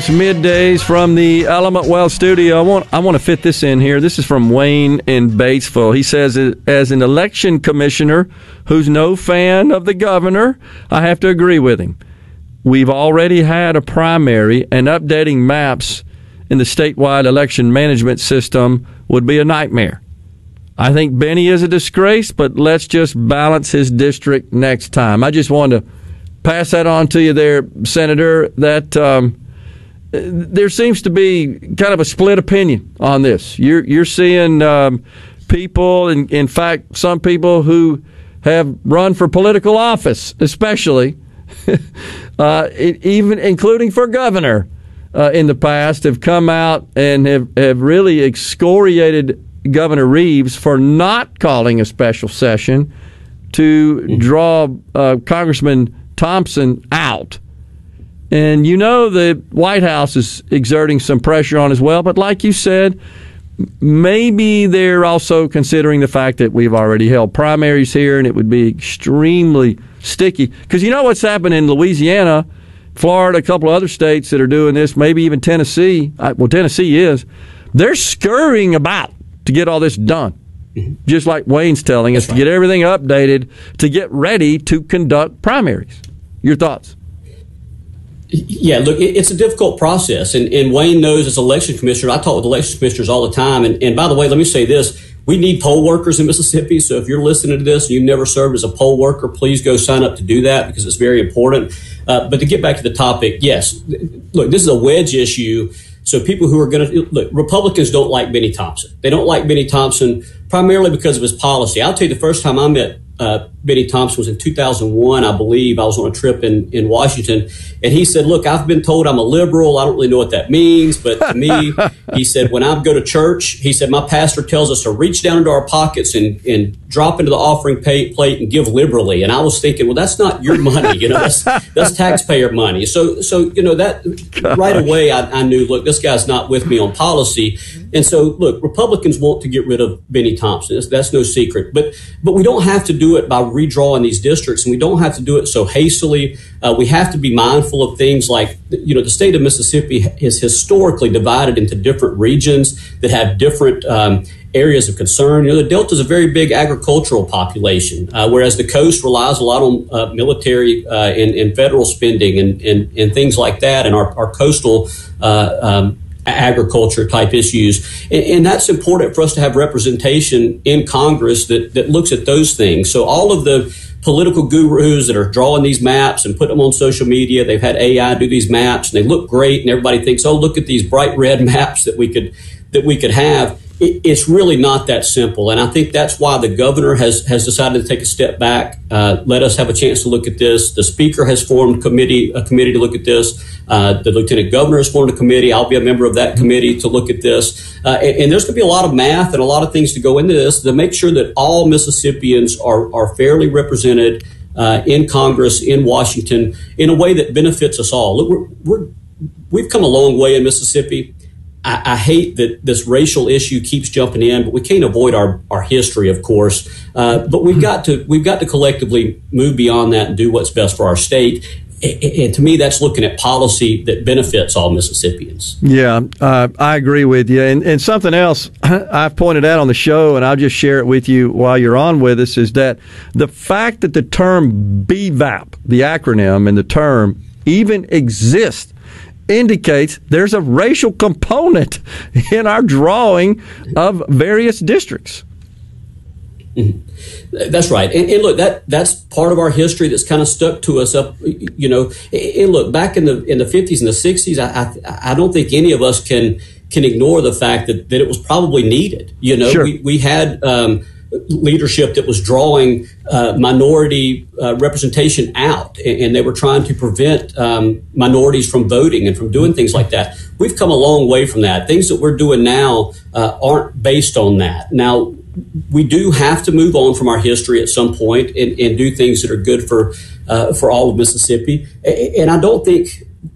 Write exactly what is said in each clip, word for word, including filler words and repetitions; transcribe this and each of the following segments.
Middays from the Element Wealth studio. I want I want to fit this in here. This is from Wayne in Batesville. He says, as an election commissioner who's no fan of the governor, I have to agree with him. We've already had a primary, and updating maps in the statewide election management system would be a nightmare. I think Benny is a disgrace, but let's just balance his district next time. I just wanted to pass that on to you there, Senator, that um, there seems to be kind of a split opinion on this. You're you're seeing um, people, in, in fact, some people who have run for political office, especially, uh, even including for governor uh, in the past, have come out and have, have really excoriated Governor Reeves for not calling a special session to draw uh, Congressman Thompson out. And you know the White House is exerting some pressure on as well. But like you said, maybe they're also considering the fact that we've already held primaries here, and it would be extremely sticky. Because you know what's happened in Louisiana, Florida, a couple of other states that are doing this, maybe even Tennessee. Well, Tennessee is. They're scurrying about to get all this done. Just like Wayne's telling us, to get everything updated, to get ready to conduct primaries. Your thoughts? Yeah, look, it's a difficult process, and, and Wayne knows as election commissioner. I talk with election commissioners all the time, and, and by the way, let me say this. We need poll workers in Mississippi, so if you're listening to this and you've never served as a poll worker, please go sign up to do that because it's very important. Uh, but to get back to the topic, yes, look, this is a wedge issue, so people who are going to – look, Republicans don't like Benny Thompson. They don't like Benny Thompson primarily because of his policy. I'll tell you the first time I met Uh, Benny Thompson was in two thousand one, I believe. I was on a trip in, in Washington, and he said, look, I've been told I'm a liberal. I don't really know what that means, but to me, he said, when I go to church, he said, my pastor tells us to reach down into our pockets and, and drop into the offering pay, plate and give liberally. And I was thinking, well, that's not your money. You know, that's, that's taxpayer money. So, so you know, that Gosh. right away, I, I knew, look, this guy's not with me on policy. And so, look, Republicans want to get rid of Benny Thompson. That's, that's no secret. But but we don't have to do it by redrawing these districts, and we don't have to do it so hastily. Uh, we have to be mindful of things like, you know, the state of Mississippi is historically divided into different regions that have different um, areas of concern. You know, the Delta is a very big agricultural population, uh, whereas the coast relies a lot on uh, military uh, and, and federal spending and, and, and things like that, and our, our coastal uh, um agriculture type issues. And, and that's important for us to have representation in Congress that, that looks at those things. So all of the political gurus that are drawing these maps and putting them on social media, they've had A I do these maps and they look great and everybody thinks, oh, look at these bright red maps that we could, that we could have. It, it's really not that simple. And I think that's why the governor has, has decided to take a step back, uh, let us have a chance to look at this. The speaker has formed a committee, a committee to look at this. Uh, the lieutenant governor has formed a committee. I'll be a member of that committee to look at this. Uh, and, and there's going to be a lot of math and a lot of things to go into this to make sure that all Mississippians are, are fairly represented uh, in Congress, in Washington, in a way that benefits us all. Look, we're, we're, we've come a long way in Mississippi. I, I hate that this racial issue keeps jumping in, but we can't avoid our, our history, of course. Uh, but we've got to we've got to collectively move beyond that and do what's best for our state. And to me, that's looking at policy that benefits all Mississippians. Yeah, uh, I agree with you. And, and something else I've pointed out on the show, and I'll just share it with you while you're on with us, is that the fact that the term B VAP, the acronym and the term, even exists indicates there's a racial component in our drawing of various districts. Mm-hmm. That's right. And, and look, that that's part of our history that's kind of stuck to us up, you know, and look, back in the in the fifties and the sixties, I, I, I don't think any of us can can ignore the fact that, that it was probably needed. You know, sure. we, we had um, leadership that was drawing uh, minority uh, representation out, and, and they were trying to prevent um, minorities from voting and from doing things like that. We've come a long way from that. Things that we're doing now uh, aren't based on that. Now, we do have to move on from our history at some point and, and do things that are good for uh, for all of Mississippi. And I don't think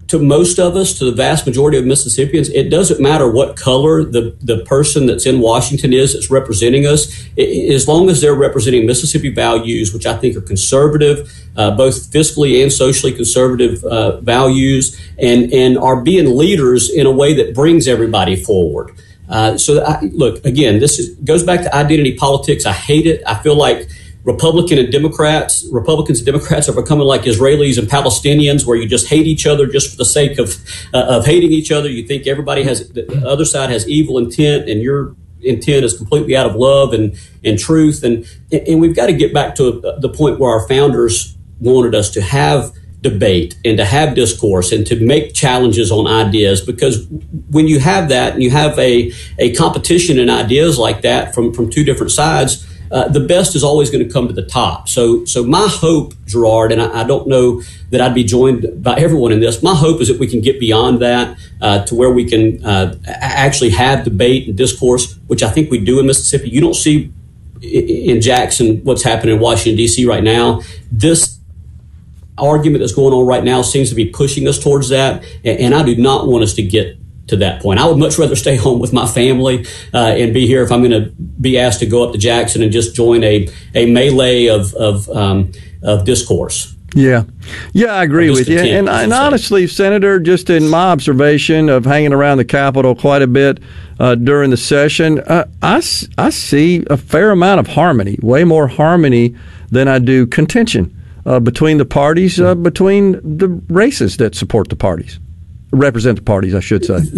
to most of us, to the vast majority of Mississippians, it doesn't matter what color the, the person that's in Washington is that's representing us. It, as long as they're representing Mississippi values, which I think are conservative, uh, both fiscally and socially conservative uh, values, and, and are being leaders in a way that brings everybody forward. Uh, so, I, look, again, this is, goes back to identity politics. I hate it. I feel like Republican and Democrats, Republicans and Democrats are becoming like Israelis and Palestinians, where you just hate each other just for the sake of uh, of hating each other. You think everybody has, the other side has evil intent, and your intent is completely out of love and, and truth. And, and we've got to get back to the point where our founders wanted us to have debate and to have discourse and to make challenges on ideas, because when you have that and you have a, a competition in ideas like that from, from two different sides, Uh, the best is always going to come to the top. So so my hope, Gerard, and I, I don't know that I'd be joined by everyone in this, my hope is that we can get beyond that uh, to where we can uh, actually have debate and discourse, which I think we do in Mississippi. You don't see in Jackson what's happening in Washington, D C right now. This argument that's going on right now seems to be pushing us towards that, and, and I do not want us to get to that point. I would much rather stay home with my family uh, and be here if I'm going to be asked to go up to Jackson and just join a, a melee of of, um, of discourse. Yeah. Yeah, I agree with you. And, and honestly, Senator, just in my observation of hanging around the Capitol quite a bit uh, during the session, uh, I, I see a fair amount of harmony, way more harmony than I do contention uh, between the parties, uh, between the races that support the parties. Represent the parties, I should say.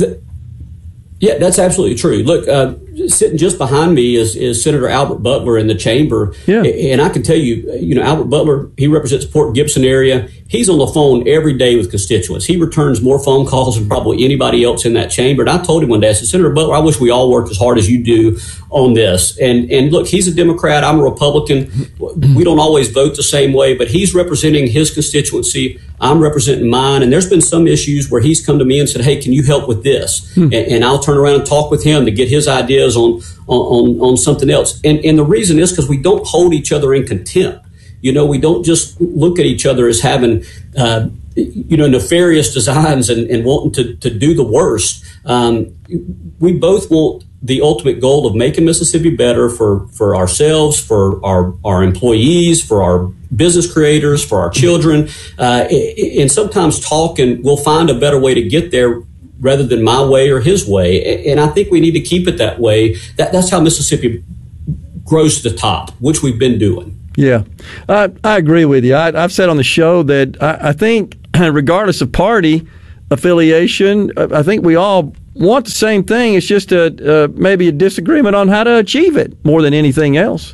Yeah, that's absolutely true. Look, uh, sitting just behind me is, is Senator Albert Butler in the chamber. Yeah. And I can tell you, you know, Albert Butler, he represents the Port Gibson area. He's on the phone every day with constituents. He returns more phone calls than probably anybody else in that chamber. And I told him one day, I said, Senator Butler, I wish we all worked as hard as you do on this. And and look, he's a Democrat. I'm a Republican. We don't always vote the same way, but he's representing his constituency. I'm representing mine. And there's been some issues where he's come to me and said, hey, can you help with this? Hmm. And, and I'll turn around and talk with him to get his ideas on on, on something else. And, and the reason is because we don't hold each other in contempt. You know, we don't just look at each other as having, uh, you know, nefarious designs and, and wanting to, to do the worst. Um, we both want the ultimate goal of making Mississippi better for, for ourselves, for our, our employees, for our business creators, for our children. Uh, and sometimes talk and we'll find a better way to get there rather than my way or his way. And I think we need to keep it that way. That, that's how Mississippi grows to the top, which we've been doing. Yeah, I, I agree with you. I, I've said on the show that I, I think regardless of party affiliation, I think we all want the same thing. It's just a, uh, maybe a disagreement on how to achieve it more than anything else.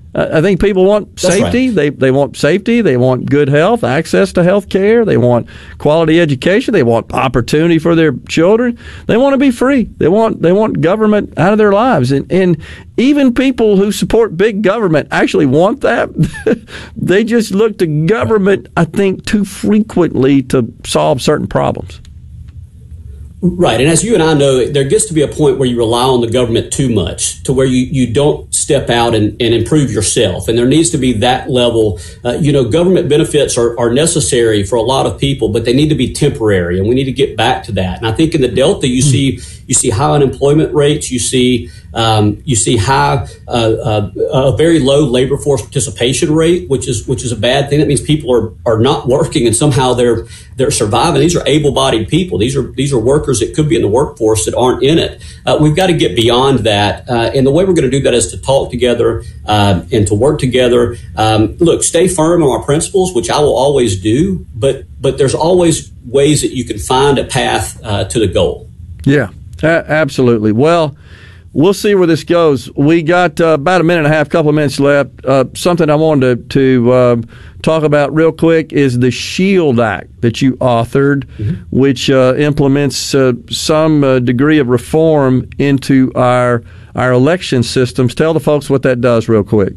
I think people want That's safety. Right. They they want safety. They want good health, access to health care. They want quality education. They want opportunity for their children. They want to be free. They want they want government out of their lives. And and even people who support big government actually want that. They just look to government, I think, too frequently to solve certain problems. Right. And as you and I know, there gets to be a point where you rely on the government too much, to where you, you don't step out and, and improve yourself. And there needs to be that level. Uh, you know, government benefits are, are necessary for a lot of people, but they need to be temporary. And we need to get back to that. And I think in the Delta, you mm-hmm. see you see high unemployment rates. You see um, you see high uh, uh, a very low labor force participation rate, which is which is a bad thing. That means people are are not working and somehow they're they're surviving. These are able-bodied people. These are these are workers that could be in the workforce that aren't in it. Uh, we've got to get beyond that. Uh, and the way we're going to do that is to talk together uh, and to work together. Um, look, stay firm on our principles, which I will always do, but but there's always ways that you can find a path uh, to the goal. Yeah, a- absolutely. Well, we'll see where this goes. We got uh, about a minute and a half, couple of minutes left. Uh, something I wanted to, to uh, talk about real quick is the SHIELD Act that you authored, mm-hmm. which uh, implements uh, some uh, degree of reform into our our election systems. Tell the folks what that does real quick.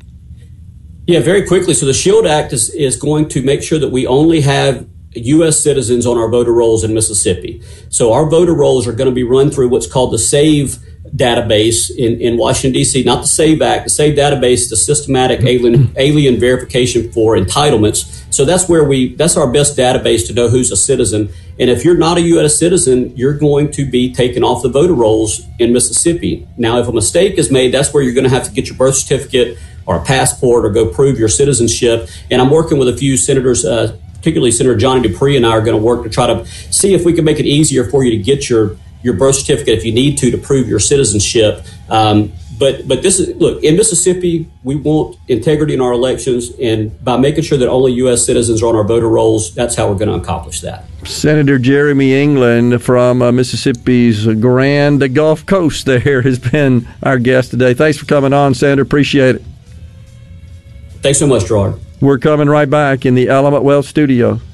Yeah, very quickly. So the SHIELD Act is, is going to make sure that we only have U S citizens on our voter rolls in Mississippi. So our voter rolls are going to be run through what's called the SAVE database in, in Washington, D C, not the SAVE Act. The SAVE database is the systematic alien, alien verification for entitlements. So that's where we, that's our best database to know who's a citizen. And if you're not a U S citizen, you're going to be taken off the voter rolls in Mississippi. Now, if a mistake is made, that's where you're going to have to get your birth certificate or a passport or go prove your citizenship. And I'm working with a few senators, uh, particularly Senator Johnny Dupree and I are going to work to try to see if we can make it easier for you to get your your birth certificate if you need to to prove your citizenship. Um, but but this is, look, in Mississippi, we want integrity in our elections, and by making sure that only U S citizens are on our voter rolls, that's how we're going to accomplish that. Senator Jeremy England from uh, Mississippi's Grand Gulf Coast there has been our guest today. Thanks for coming on, Senator. Appreciate it. Thanks so much, Gerard. We're coming right back in the Element Wealth studio.